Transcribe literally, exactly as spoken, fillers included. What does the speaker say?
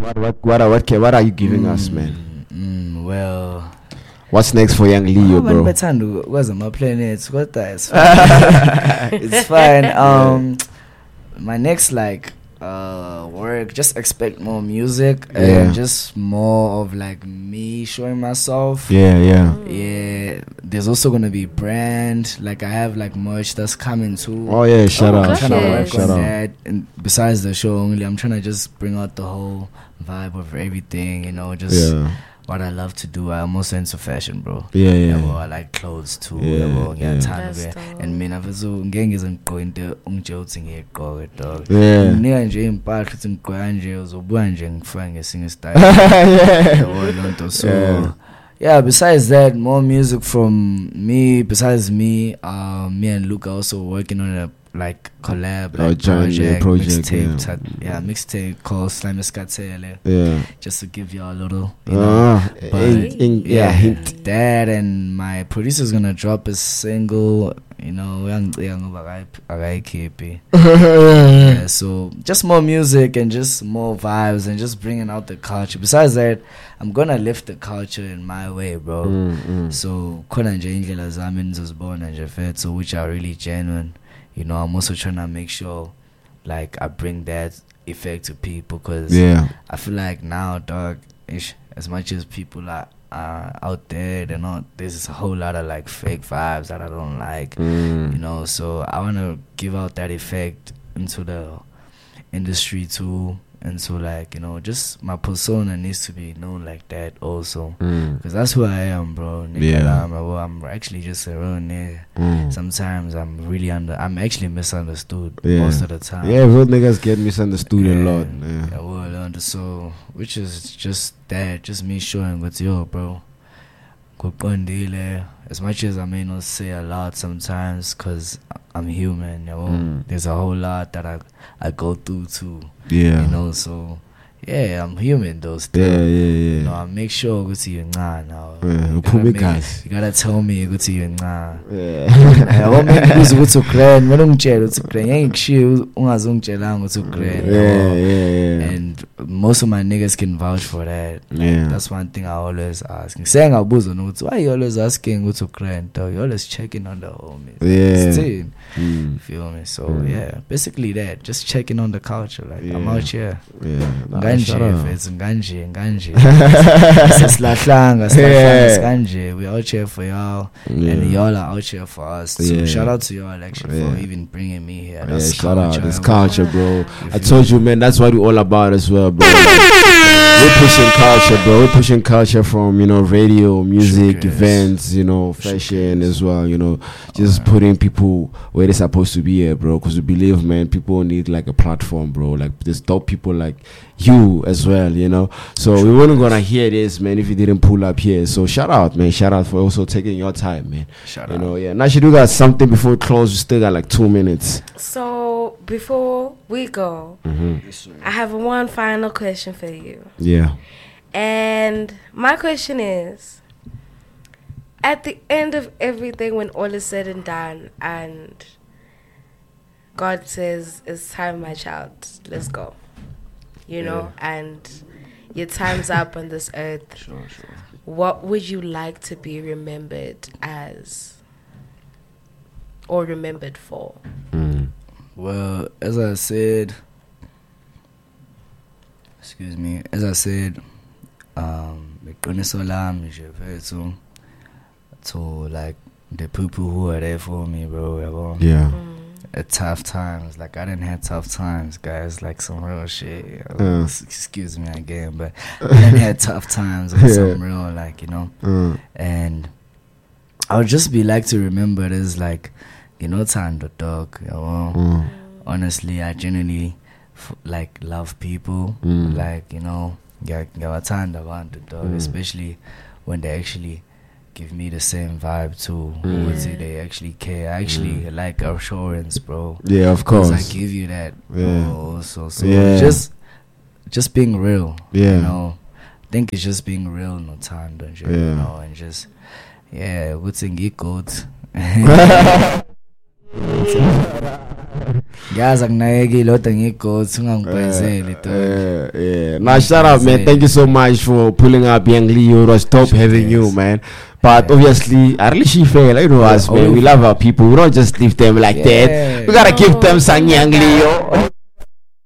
What what what are, what, ca- what are you giving mm, us, man? Mm, well, what's next for young Leo, bro? Where's my planets? What the? It's fine. It's fine. Um, my next like uh work, just expect more music Yeah. and just more of like me showing myself. Yeah, yeah. Yeah. There's also gonna be brand. Like I have like merch that's coming too. Oh yeah, shout Oh, out, I'm gosh. shout trying to out, work shout on out. that, and besides the show only, I'm trying to just bring out the whole vibe of everything, you know, just Yeah, what I love to do. I'm also into fashion, bro. yeah, Yeah, well, yeah. I like clothes too. Yeah, Yeah, well, yeah. yeah, time of That's it. dope. And mina mfethu ngeke ngize ngigqoke into ungijotsi ngiyigqoke dog. Yeah. Nginika nje impahla ukuthi ngigqoka nje uzobuya nje ngifake ngesinye style. Yeah. Yabo, leyo nto. So Yeah. yeah, besides that, more music from me. Besides me, um, me and Luca also working on a like collab, Oh, like joint, yeah, project, project, mixtape, yeah. type, yeah, mixtape called Slime Skatele. Yeah. Just to give y'all a little, you know. Ah, but- in, in, yeah, hint. That and my producer's gonna drop a single, you know, young young Agai yeah, so just more music and just more vibes and just bringing out the culture. Besides that, I'm gonna lift the culture in my way, bro. Mm, mm. So khona nje indlela zami nizozibona nje fet, so which are really genuine. You know, I'm also trying to make sure like I bring that effect to people, because Yeah. I feel like now, dog, ish, as much as people are uh, out there, they're not, there's a whole lot of like fake vibes that I don't like, Mm. you know. So I want to give out that effect into the industry too, and so like, you know, just my persona needs to be known like that also, Mm. because that's who I am, bro. Nigga, Yeah. I'm, well, I'm actually just a real nigga. Mm. Sometimes I'm really under, I'm actually misunderstood Yeah. most of the time. Yeah, real niggas get misunderstood a lot. And, Yeah. yeah, well, and so which is just that, just me showing what's yo, bro. Kuqondile. As much as I may not say a lot sometimes, cause I'm human, you know. Mm. There's a whole lot that I I go through too, Yeah. you know. So yeah, I'm human though. Still, Yeah, yeah, you yeah. know. I make sure go to you now. Yeah, You uphume gotta make- igazi. you gotta tell me go to you now. Yeah. Yabo mina kuze ukuthi ugrand, mina ungitshela ukuthi ugrand, ngeke ngishiye ungazongitshelanga ukuthi ugrand. Yeah, yeah, yeah. And most of my niggas can vouch for that. Yeah. That's one thing I always ask. Saying abuzo nokuthi why you always asking ukuthi ugrand, dog? You always checking on the homies. Yeah. Still, Mm. you feel me? So Mm. yeah, basically that. Just checking on the culture. Like I'm Yeah. out here. Yeah. Nah, Nganje, shout out. it's nganje, nganje. Sesilahlanga, silahlanga, Yeah. skanje. We out here for y'all, Yeah. and y'all are out here for us. So Yeah. shout out to y'all actually Yeah. for even bringing me here. Yeah, That's shout out. culture, It's bro. culture, bro. You I feel told me? you, man, that's what we're all about as well, bro. We're pushing culture, bro. We're pushing culture from, you know, radio, music, Showcase. events, you know, fashion Showcase. as well, you know, just Alright. putting people where they're supposed to be at, bro. Because we believe, man, people need like a platform, bro. Like, there's dope people like you as well, you know. So we weren't gonna hear this, man, if you didn't pull up here. So shout out, man. Shout out for also taking your time, man. Shout You out. know, yeah. Now, should do got something before we close. We still got like two minutes. So before we go, hmm I have one final question for you. Yeah. And my question is, at the end of everything, when all is said and done, and God says, it's time, my child, let's go. You know, and your time's up on this earth. Sure, sure. What would you like to be remembered as? Or remembered for? Mm. Well, as I said, excuse me, as I said, um, iqiniso lami nje mfethu to like the people who are there for me, bro. Yabo. Yeah. At tough times, like I didn't have tough times, guys. Like some real shit. Yeah. Excuse me again, but I didn't have tough times. With Yeah. some real, like you know. Mm. And I would just be like to remember it as like, you know, Tando dog. You know? Mm. Honestly, I genuinely f- like love people. Mm. Like you know, Tando want the dog, Mm. especially when they actually give me the same vibe too. Mm. Would say they actually care. I actually like assurance, bro. Yeah, of 'Cause course. I give you that. Yeah. bro, also. So Yeah. just, just being real. Yeah. You know, I think it's just being real, no time, don't you? Yeah. You know, and just yeah, what's in geek goat. Guys, akunakekile kodwa ngighost ungangibhayizeli dog. Uh, yeah. Now shout out, man. Thank you so much for pulling up, Young Leo. It was top having you, man. But yeah. Obviously, I really she fail. You know us, man. We love our people. We don't just leave them like yeah. that. We gotta give them some Young Leo.